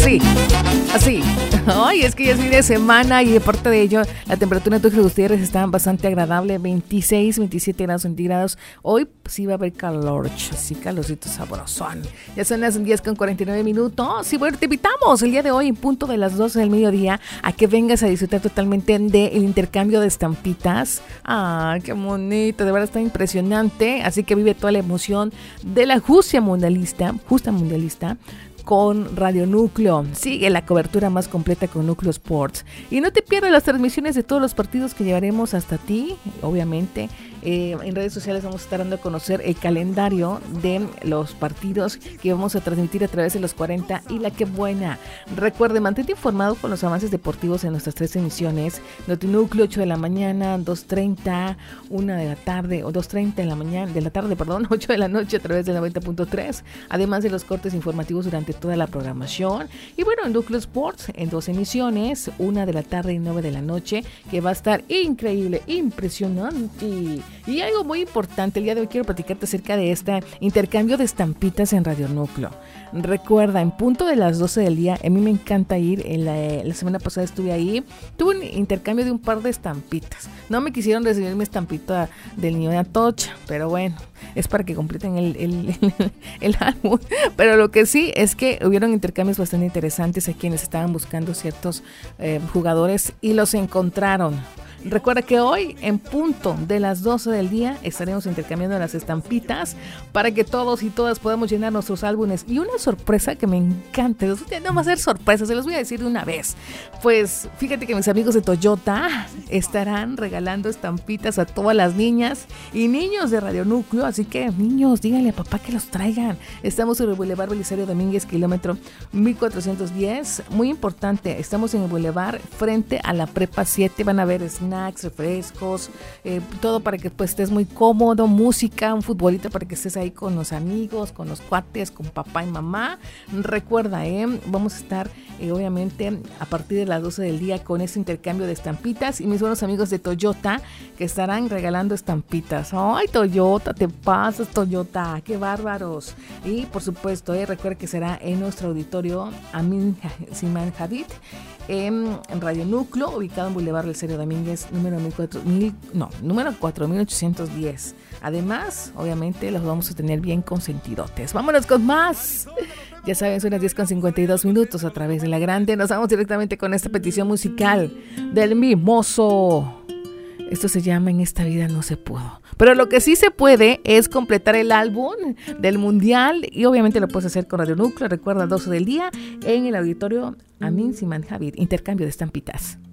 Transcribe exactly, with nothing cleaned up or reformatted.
así, así. Ay, es que ya es fin de semana y aparte de ello, la temperatura en Tuxtla Gutiérrez está bastante agradable, veintiséis, veintisiete grados centígrados. Hoy sí va a haber calor, sí, calorcito sabrosón. Ya son las diez con cuarenta y nueve minutos. Y bueno, te invitamos el día de hoy, en punto de las doce del mediodía, a que vengas a disfrutar totalmente del intercambio de estampitas. Ah, qué bonito, de verdad está impresionante. Así que vive toda la emoción de la justa mundialista, justa mundialista, con Radio Núcleo. Sigue la cobertura más completa con Núcleo Sports. Y no te pierdas las transmisiones de todos los partidos que llevaremos hasta ti, obviamente. Eh, en redes sociales vamos a estar dando a conocer el calendario de los partidos que vamos a transmitir a través de los cuarenta y la que buena. Recuerde, mantente informado con los avances deportivos en nuestras tres emisiones. Notinúcleo, ocho de la mañana, dos treinta, una de la tarde, o dos treinta de la mañana, de la tarde, perdón, ocho de la noche a través del noventa punto tres. Además de los cortes informativos durante toda la programación. Y bueno, en Núcleo Sports, en dos emisiones, una de la tarde y nueve de la noche, que va a estar increíble, impresionante. Y algo muy importante, el día de hoy quiero platicarte acerca de este intercambio de estampitas en Radio Núcleo. Recuerda, en punto de las doce del día, a mí me encanta ir, en la, la semana pasada estuve ahí, tuve un intercambio de un par de estampitas. No me quisieron recibir mi estampita del niño de Atocha, pero bueno, es para que completen el, el, el, el álbum. Pero lo que sí es que hubieron intercambios bastante interesantes a quienes estaban buscando ciertos eh, jugadores y los encontraron. Recuerda que hoy, en punto de las doce del día, estaremos intercambiando las estampitas para que todos y todas podamos llenar nuestros álbumes. Y una sorpresa que me encanta, no va a ser sorpresa, se los voy a decir de una vez. Pues fíjate que mis amigos de Toyota estarán regalando estampitas a todas las niñas y niños de Radio Núcleo. Así que, niños, díganle a papá que los traigan. Estamos en el Boulevard Belisario Domínguez, kilómetro mil cuatrocientos diez. Muy importante, estamos en el Boulevard frente a la Prepa siete. Van a ver snacks, refrescos, eh, todo para que pues estés muy cómodo, música, un futbolito para que estés ahí con los amigos, con los cuates, con papá y mamá. Recuerda, eh, vamos a estar eh, obviamente a partir de las doce del día con este intercambio de estampitas y mis buenos amigos de Toyota que estarán regalando estampitas. Ay, Toyota, te pasas, Toyota, qué bárbaros. Y por supuesto, eh, recuerda que será en nuestro auditorio Amin Siman Hadid, en Radio Núcleo, ubicado en Boulevard Belisario Domínguez, número cuatro mil, no, número cuatro mil ochocientos diez. Además, obviamente, los vamos a tener bien consentidotes. ¡Vámonos con más! Ya saben, son las diez con cincuenta y dos minutos a través de La Grande. Nos vamos directamente con esta petición musical del Mimoso. Esto se llama En esta vida no se pudo. Pero lo que sí se puede es completar el álbum del Mundial y obviamente lo puedes hacer con Radio Núcleo. Recuerda, doce del día en el auditorio Amin Siman Hadid, intercambio de estampitas.